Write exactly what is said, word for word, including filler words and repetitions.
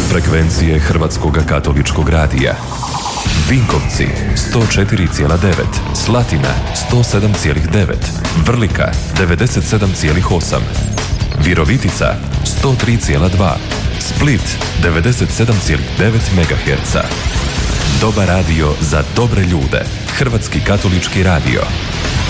Frekvencije Hrvatskog katoličkog radija. Vinkovci sto četiri zarez devet, Slatina sto sedam zarez devet, Vrlika devedeset sedam zarez osam, Virovitica sto tri zarez dva, Split devedeset sedam zarez devet megaherca. Dobar radio za dobre ljude. Hrvatski katolički radio.